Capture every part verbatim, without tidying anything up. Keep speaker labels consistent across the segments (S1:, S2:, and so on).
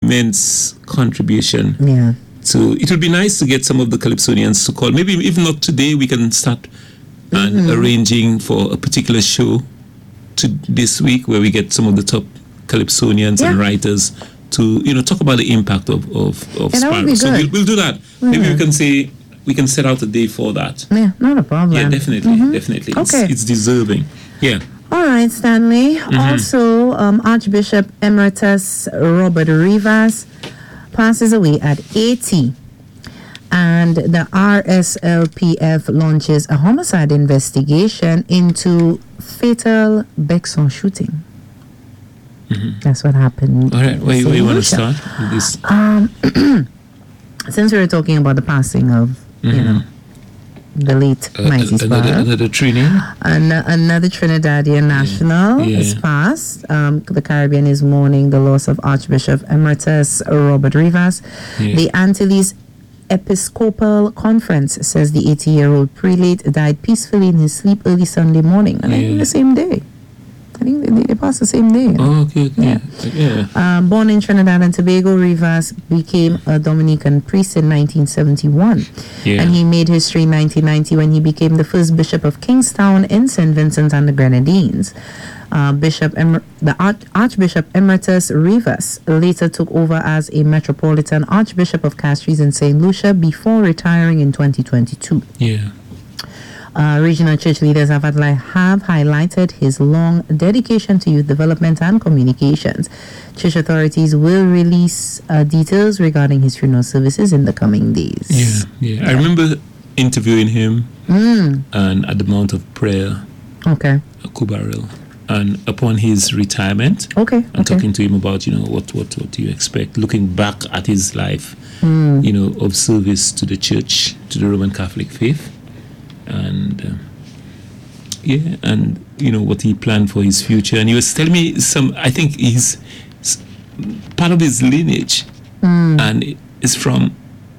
S1: immense contribution.
S2: Yeah.
S1: So it would be nice to get some of the Calypsonians to call. Maybe if not today, we can start and
S2: Mm-hmm.
S1: arranging for a particular show to this week where we get some of the top Calypsonians
S2: Yeah.
S1: and writers to, you know, talk about the impact of of, of
S2: Yeah, that would
S1: Sparrow.
S2: be
S1: So
S2: good.
S1: we'll, we'll do that.
S2: Yeah.
S1: Maybe we can say we can set out a day for that.
S2: Yeah, not a problem.
S1: Yeah, definitely,
S2: Mhm.
S1: definitely.
S2: Okay.
S1: It's, it's deserving. Yeah.
S2: All right, Stanley.
S1: Mm-hmm.
S2: Also, um, Archbishop Emeritus Robert Rivas passes away at eighty. And the R S L P F launches a homicide investigation into fatal Bexon shooting.
S1: Mm-hmm.
S2: That's what happened.
S1: All right. Where,
S2: in
S1: where you want to
S2: Saint
S1: start with this?
S2: Lucia. Since we were talking about the passing of, you
S1: Mhm.
S2: know, the late
S1: Uh,
S2: Mighty
S1: another,
S2: Sparrow.
S1: another training.
S2: An- another Trinidadian national
S1: Yeah.
S2: is passed. Um, the Caribbean is mourning the loss of Archbishop Emeritus Robert Rivas.
S1: Yeah.
S2: The Antilles Episcopal Conference says the eighty-year-old prelate died peacefully in his sleep early Sunday morning. I think
S1: Yeah.
S2: the same day. I think they, they passed the same day.
S1: Oh, okay, okay.
S2: Yeah.
S1: Yeah.
S2: Um, born in Trinidad and Tobago, Rivas became a Dominican priest in nineteen seventy-one.
S1: Yeah.
S2: And he made history in nineteen ninety when he became the first bishop of Kingstown in Saint Vincent and the Grenadines. Uh, Bishop Emer- the Arch- Archbishop Emeritus Rivas later took over as a Metropolitan Archbishop of Castries in Saint Lucia before retiring in twenty twenty-two.
S1: Yeah.
S2: Uh, regional church leaders have, adli- have highlighted his long dedication to youth development and communications. Church authorities will release uh, details regarding his funeral services in the coming days.
S1: Yeah, yeah. I remember interviewing him
S2: Mm,
S1: and at the Mount of Prayer,
S2: okay.
S1: at Kubaril, and upon his retirement,
S2: Okay.
S1: and
S2: okay.
S1: talking to him about, you know, what, what, what do you expect, looking back at his life,
S2: Mm,
S1: you know, of service to the church, to the Roman Catholic faith, and um, yeah, and you know what he planned for his future. And he was telling me some. I think he's s- part of his lineage,
S2: mm,
S1: and it is from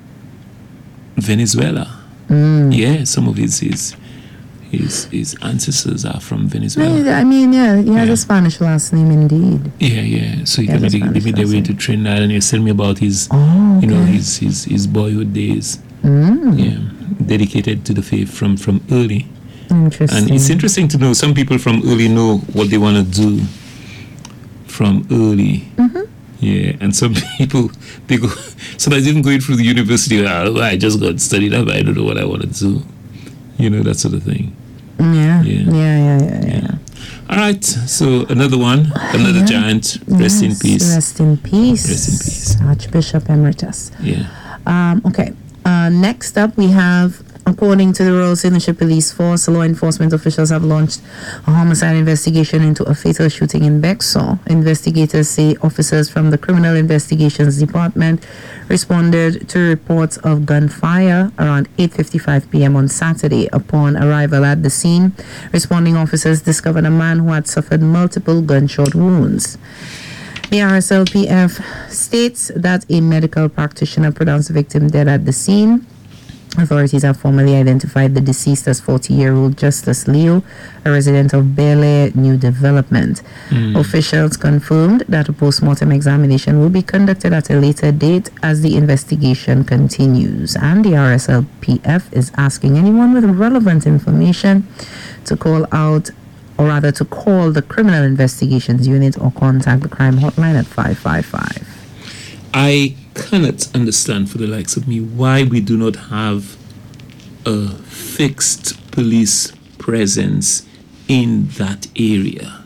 S1: Venezuela.
S2: mm.
S1: Yeah, some of his his his, his ancestors are from Venezuela.
S2: No, I mean, yeah, he has
S1: Yeah.
S2: a Spanish last name indeed.
S1: Yeah, yeah. So he
S2: Yeah,
S1: told me
S2: that's
S1: they, they
S2: Spanish
S1: made their way
S2: last
S1: to Trinidad, and he was telling me about his,
S2: Oh, okay.
S1: you know, his his his boyhood days.
S2: Mm,
S1: Yeah, dedicated to the faith from from early.
S2: Interesting.
S1: And it's interesting to know some people from early know what they want to do from early.
S2: Mhm.
S1: Yeah, and some people, they go, sometimes even going through the university, oh, I just got studied up, I don't know what I want to do. You know, that sort of thing.
S2: Yeah,
S1: Yeah.
S2: yeah, yeah, yeah, yeah.
S1: Yeah. All right, so another one, another
S2: Yeah.
S1: giant. Rest in
S2: Yes,
S1: peace.
S2: Rest in peace.
S1: Rest in peace.
S2: Archbishop Emeritus.
S1: Yeah.
S2: Um, okay. Uh, next up, we have, according to the Royal Signature Police Force, law enforcement officials have launched a homicide investigation into a fatal shooting in Bexon. Investigators say officers from the Criminal Investigations Department responded to reports of gunfire around eight fifty-five p.m. on Saturday. Upon arrival at the scene, responding officers discovered a man who had suffered multiple gunshot wounds. The R S L P F states that a medical practitioner pronounced the victim dead at the scene. Authorities have formally identified the deceased as forty-year-old Justice Leo, a resident of Bel Air New Development.
S1: Mm.
S2: Officials confirmed that a post-mortem examination will be conducted at a later date as the investigation continues. And the R S L P F is asking anyone with relevant information to call out, or rather to call the Criminal Investigations Unit or contact the crime hotline at five five five.
S1: I cannot understand for the likes of me why we do not have a fixed police presence in that area.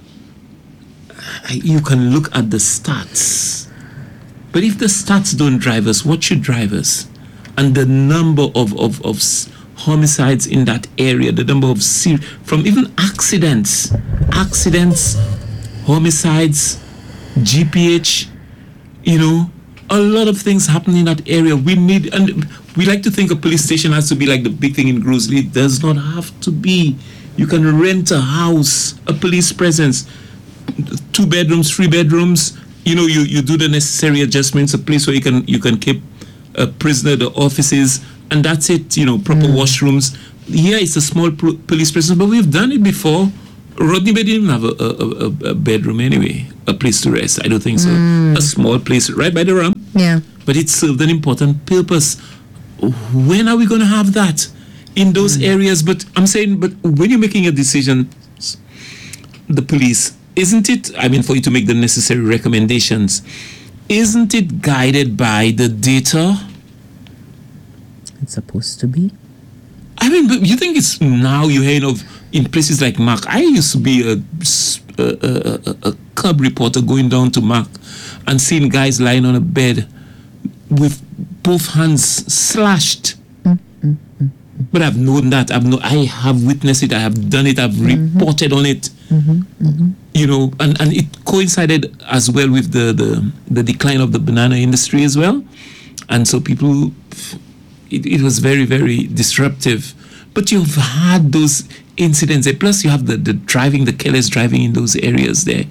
S1: I- You can look at the stats, but if the stats don't drive us, what should drive us? And the number of, of, of s- homicides in that area, the number of ser- from even accidents, accidents, homicides, G P H, you know, a lot of things happen in that area. We need, and we like to think a police station has to be like the big thing in Grosley. It does not have to be. You can rent a house, a police presence, two bedrooms, three bedrooms. You know, you, you do the necessary adjustments, a place where you can you can keep a prisoner, the offices, and that's it. You know, proper
S2: Mm.
S1: washrooms. Here it's a small pro- police presence, but we've done it before. Rodney Bay didn't have a, a, a, a bedroom anyway, a place to rest. I don't think so.
S2: Mm.
S1: A small place right by the ramp.
S2: Yeah.
S1: But it served an important purpose. When are we going to have that in those mm. areas? But I'm saying, but when you're making a decision, the police, isn't it, I mean, for you to make the necessary recommendations, isn't it guided by the data?
S2: It's supposed to be.
S1: I mean, but you think it's now you're hearing of in places like Mark. I used to be a, a, a, a cub reporter going down to Mark and seeing guys lying on a bed with both hands slashed. Mm, mm, mm, but I've known that. I've know, I have witnessed it. I have done it. I've mm-hmm. reported on it. Mm-hmm, mm-hmm. You know, and, and it coincided as well with the, the, the decline of the banana industry as well. And so people, it, it was very, very disruptive. But you've had those incidents there. Plus you have the, the driving, the careless driving in those areas there.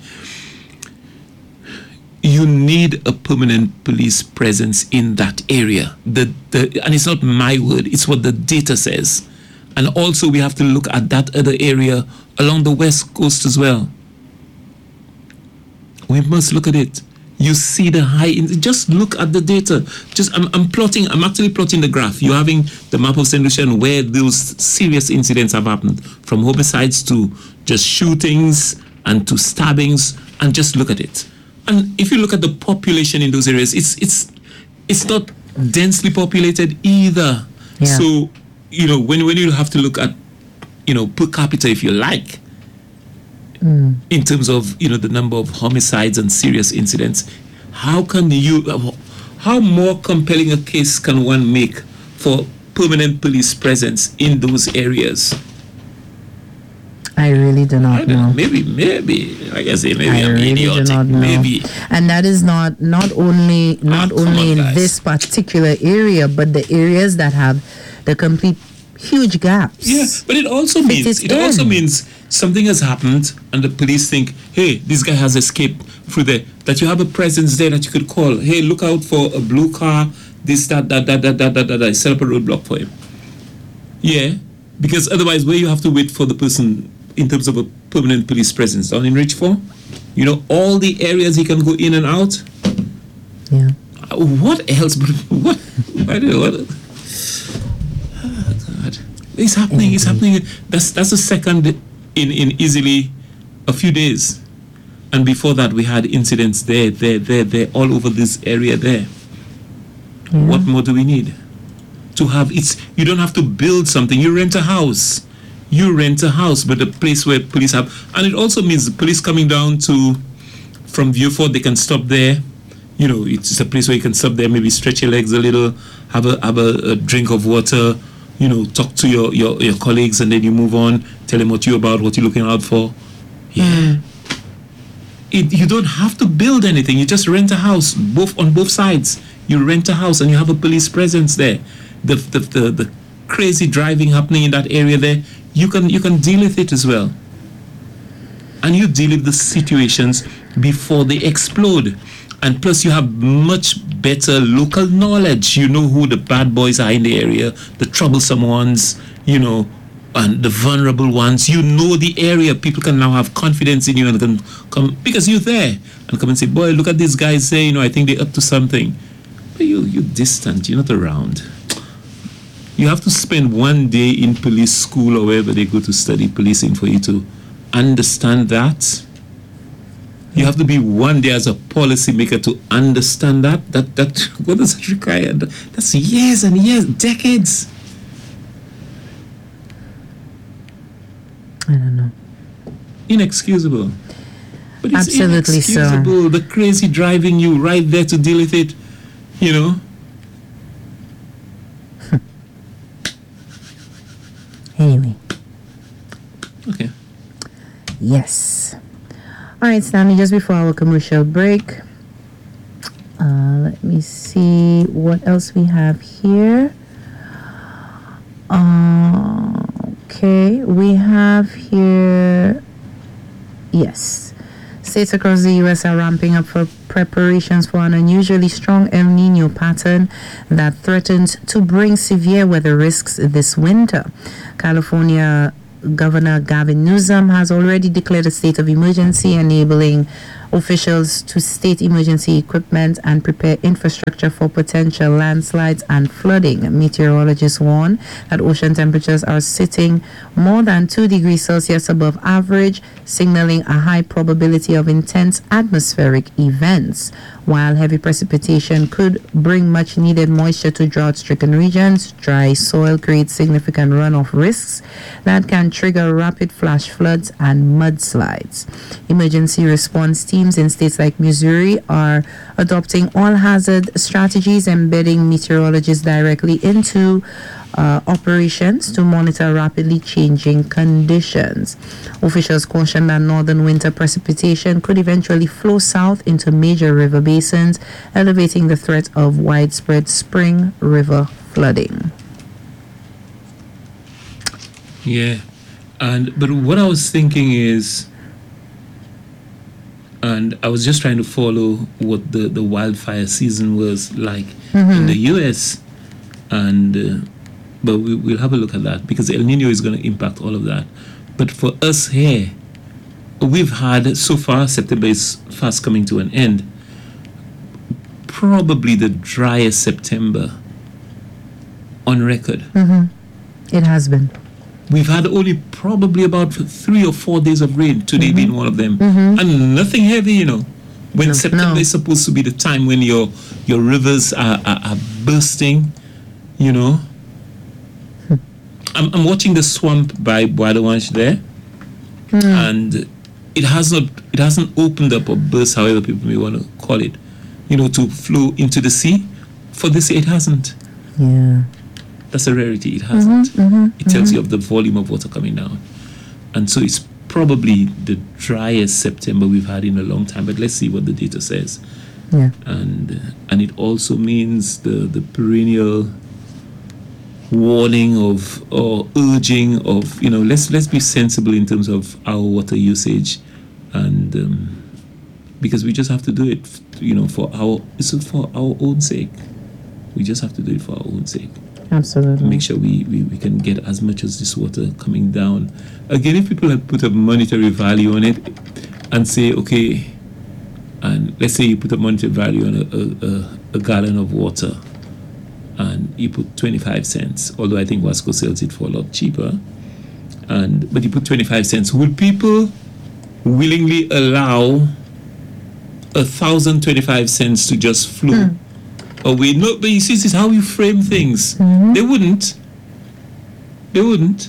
S1: You need a permanent police presence in that area. The, the, and it's not my word, it's what the data says. And also we have to look at that other area along the west coast as well. We must look at it. You see the high, in, just look at the data. Just I'm, I'm plotting, I'm actually plotting the graph. You're having the map of Saint Lucia and where those serious incidents have happened, from homicides to just shootings and to stabbings, and just look at it. And if you look at the population in those areas, it's it's it's not densely populated either. Yeah. So, you know, when, when you have to look at, you know, per capita, if you like, mm. in terms of, you know, the number of homicides and serious incidents, how can you, how more compelling a case can one make for permanent police presence in those areas?
S2: I really do not know.
S1: Maybe, maybe, like I say, maybe
S2: I
S1: I'm
S2: really
S1: idiotic.
S2: Do not know.
S1: Maybe.
S2: And that is not not only not
S1: ah,
S2: only
S1: on,
S2: in
S1: guys.
S2: this particular area, but the areas that have the complete huge gaps.
S1: Yeah, but it also means
S2: it,
S1: it also means something has happened, and the police think, hey, this guy has escaped through there. That you have a presence there that you could call. Hey, look out for a blue car. This, that, that, that, that, that, that, that. that. Set up a roadblock for him. Yeah, because otherwise, where you have to wait for the person in terms of a permanent police presence down in Richford, you know, all the areas he can go in and out.
S2: Yeah.
S1: Uh, what else? But what? I don't know. What? Oh, God. It's happening. Mm-hmm. It's happening. That's that's the second in, in easily a few days. And before that, we had incidents there, there, there, there, all over this area there. Yeah. What more do we need? To have, it's, you don't have to build something. You rent a house. You rent a house, but a place where police have, and it also means the police coming down to, from Vieux-Fort, they can stop there. You know, it's a place where you can stop there, maybe stretch your legs a little, have a have a, a drink of water, you know, talk to your, your, your colleagues, and then you move on, tell them what you're about, what you're looking out for. Yeah. Mm. It, you don't have to build anything. You just rent a house, both on both sides. You rent a house and you have a police presence there. The the the, the crazy driving happening in that area there, you can you can deal with it as well. And you deal with the situations before they explode. And plus you have much better local knowledge. You know who the bad boys are in the area, the troublesome ones, you know, and the vulnerable ones. You know the area. People can now have confidence in you and can come, because you're there, and come and say, boy, look at these guys there, you know, I think they're up to something. But you, you're distant, you're not around. You have to spend one day in police school or wherever they go to study policing for you to understand that. You have to be one day as a policymaker to understand that. That that what does it require? That's years and years, decades.
S2: I don't know.
S1: Inexcusable. But it's
S2: absolutely
S1: inexcusable.
S2: So.
S1: The crazy driving, you right there to deal with it, you know.
S2: Anyway.
S1: Okay.
S2: Yes. All right, Stanley, just before our commercial break, uh, let me see what else we have here. Uh, okay, we have here, yes. States across the U S are ramping up for preparations for an unusually strong El Nino pattern that threatens to bring severe weather risks this winter. California Governor Gavin Newsom has already declared a state of emergency, enabling officials to state emergency equipment and prepare infrastructure for potential landslides and flooding. Meteorologists warn that ocean temperatures are sitting more than two degrees Celsius above average, signaling a high probability of intense atmospheric events. While heavy precipitation could bring much needed moisture to drought-stricken regions, dry soil creates significant runoff risks that can trigger rapid flash floods and mudslides. Emergency response teams in states like Missouri are adopting all-hazard strategies, embedding meteorologists directly into Uh, operations to monitor rapidly changing conditions. Officials caution that northern winter precipitation could eventually flow south into major river basins, elevating the threat of widespread spring river flooding.
S1: Yeah, and but what I was thinking is, and I was just trying to follow what the, the wildfire season was like mm-hmm. in the U S, and uh, but we, we'll have a look at that because El Nino is going to impact all of that. But for us here, we've had so far, September is fast coming to an end, probably the driest September on record.
S2: Mm-hmm. It has been.
S1: We've had only probably about three or four days of rain, today mm-hmm. being one of them,
S2: mm-hmm.
S1: and nothing heavy, you know. When
S2: no,
S1: September
S2: no.
S1: is supposed to be the time when your your rivers are, are, are bursting, you know. I'm, I'm watching the swamp by Bois-de-Wanche there, mm. and it has not it hasn't opened up or burst, however people may want to call it, you know, to flow into the sea. For this year, it hasn't.
S2: Yeah,
S1: that's a rarity. It hasn't.
S2: Mm-hmm, mm-hmm,
S1: it tells
S2: mm-hmm.
S1: you of the volume of water coming down, and so it's probably the driest September we've had in a long time. But let's see what the data says.
S2: Yeah,
S1: and uh, and it also means the the perennial warning of or urging of, you know, let's let's be sensible in terms of our water usage, and um, because we just have to do it, you know, for our it's for our own sake. We just have to do it for our own sake.
S2: Absolutely.
S1: Make sure we, we, we can get as much as this water coming down. Again, if people had put a monetary value on it and say, okay, and let's say you put a monetary value on a, a, a, a gallon of water, and you put twenty-five cents, although I think Wasco sells it for a lot cheaper, and but you put twenty-five cents, will people willingly allow a thousand twenty-five cents to just flow? Mm. Or we no, but you see, this is how you frame things.
S2: Mm-hmm.
S1: They wouldn't. They wouldn't.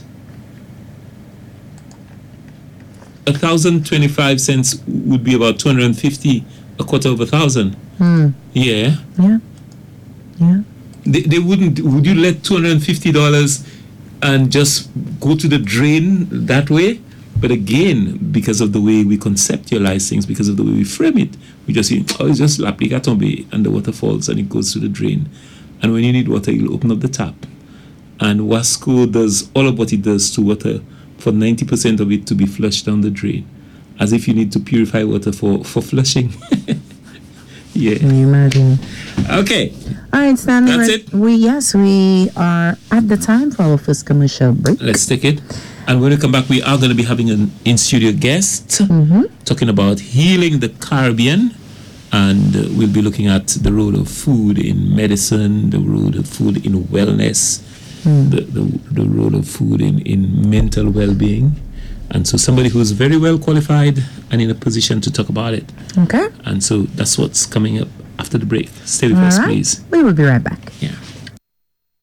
S1: A thousand twenty-five cents would be about two hundred and fifty, a quarter of a thousand.
S2: Mm.
S1: Yeah.
S2: Yeah. Yeah.
S1: They, they wouldn't. Would you let two hundred fifty dollars and just go to the drain that way? But again, because of the way we conceptualize things, because of the way we frame it, we just say, oh, it's just l'applicatombe, and the water falls and it goes to the drain. And when you need water, you'll open up the tap. And Wasco does all of what it does to water for ninety percent of it to be flushed down the drain, as if you need to purify water for, for flushing. Yeah.
S2: Can you imagine?
S1: Okay.
S2: All right, Stanley.
S1: That's it.
S2: We yes, we are at the time for our first commercial break.
S1: Let's take it. And when we come back, we are going to be having an in-studio guest
S2: mm-hmm. talking
S1: about healing the Caribbean, and uh, we'll be looking at the role of food in medicine, the role of food in wellness, mm. the, the the role of food in, in mental well-being. And so somebody who's very well qualified and in a position to talk about it.
S2: Okay.
S1: And so that's what's coming up after the break. Stay with
S2: All
S1: us,
S2: right.
S1: please.
S2: We will be right back.